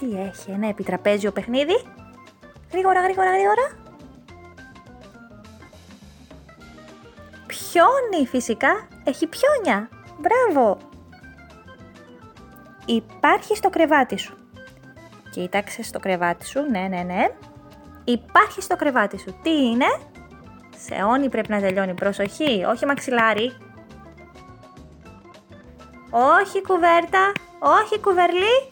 Τι έχει, ένα επιτραπέζιο παιχνίδι? Γρήγορα, γρήγορα, γρήγορα. Πιόνι φυσικά, έχει πιόνια. Μπράβο. Υπάρχει στο κρεβάτι σου. Κοίταξε στο κρεβάτι σου, ναι. Υπάρχει στο κρεβάτι σου. Τι είναι? Σε όνει πρέπει να τελειώνει. Προσοχή, όχι μαξιλάρι. Όχι κουβέρτα, όχι κουβερλί.